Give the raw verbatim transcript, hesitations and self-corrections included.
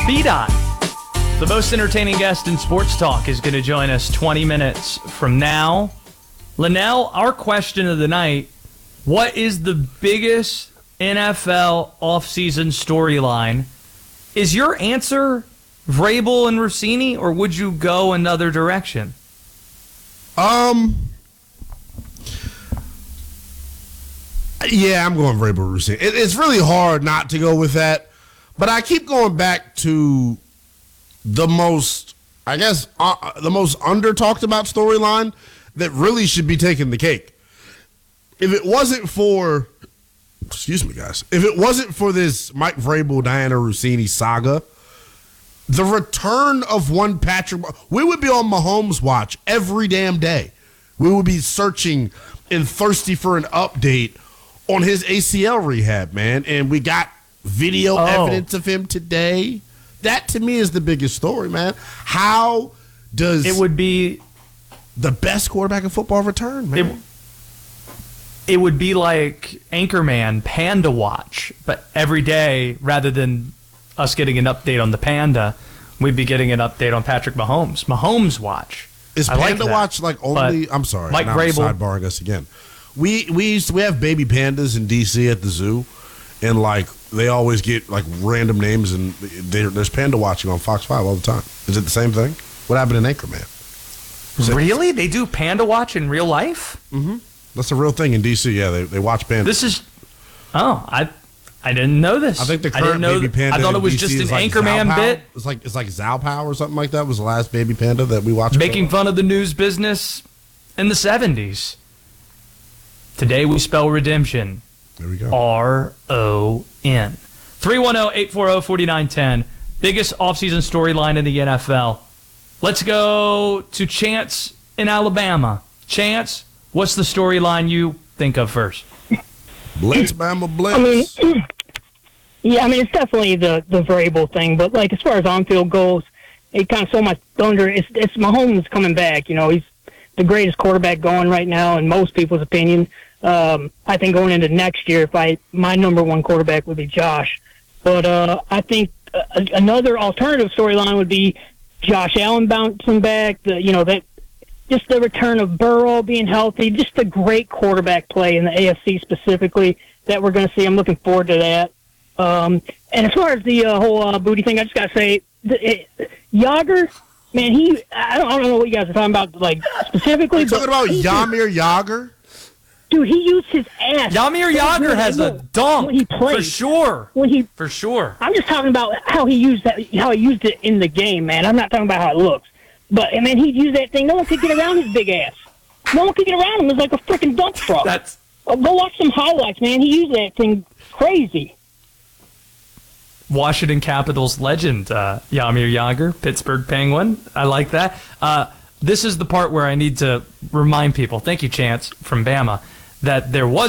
B-Dot, the most entertaining guest in sports talk, is going to join us twenty minutes from now. Linnell, our question of the night, what is the biggest N F L offseason storyline? Is your answer Vrabel and Rossini, or would you go another direction? Um, yeah, I'm going Vrabel Rossini. It, it's really hard not to go with that, but I keep going back to the most, I guess, uh, the most under talked about storyline that really should be taking the cake. If it wasn't for, excuse me, guys, if it wasn't for this Mike Vrabel, Diana Rossini saga, the return of one Patrick, we would be on Mahomes' watch every damn day. We would be searching and thirsty for an update on his A C L rehab, man. And we got video oh. evidence of him today. That, to me, is the biggest story, man. How does it would be the best quarterback in football return, man? It, it would be like Anchorman Panda Watch, but every day, rather than us getting an update on the Panda, we'd be getting an update on Patrick Mahomes. Mahomes Watch. Is I Panda like Watch like only? But I'm sorry, Mike now Vrabel. I'm sidebarring us again. We we used to, we have baby pandas in D C at the zoo, and like they always get like random names, and there's Panda Watching on Fox five all the time. Is it the same thing? What happened in Anchorman? Really? They do Panda Watch in real life? Mm-hmm. That's a real thing in D C. Yeah, they they watch pandas. This is. Oh, I. I didn't know this. I think the I current didn't know baby th- panda. I thought it was in D C just an is like Anchorman Zao Pow. bit. It's like it's like Zao Pow or something like that. Was the last baby panda that we watched. Making fun of the news business in the seventies. Today we spell redemption. There we go. R O N. three one zero, eight four zero, four nine one zero. Biggest offseason storyline in the N F L. Let's go to Chance in Alabama. Chance, what's the storyline you think of first? Blitz, Bama, blitz. I mean, yeah, I mean, it's definitely the, the Vrabel thing, but, like, as far as on-field goes, it kind of so much thunder. It's, it's Mahomes coming back. You know, he's the greatest quarterback going right now, in most people's opinion. Um, I think going into next year, if I my number one quarterback would be Josh. But uh, I think uh, another alternative storyline would be Josh Allen bouncing back, the, you know, that just the return of Burrow being healthy, just the great quarterback play in the A F C specifically that we're going to see. I'm looking forward to that. Um, and as far as the uh, whole uh, booty thing, I just got to say, the, it, Yager, man, he, I don't, I don't know what you guys are talking about, like, specifically. Are you talking about he, Yamir Yager? Dude, he used his ass. Yamir Yager has a dunk when he played. For sure. When he, For sure. I'm just talking about how he used that, how he used it in the game, man. I'm not talking about how it looks. But, I mean, he'd use that thing. No one could get around his big ass. No one could get around him. It was like a freaking dump truck. That's oh, go watch some highlights, man. He used that thing crazy. Washington Capitals legend, uh, Yamir Yager, Pittsburgh Penguin. I like that. Uh, this is the part where I need to remind people, thank you, Chance, from Bama, that there was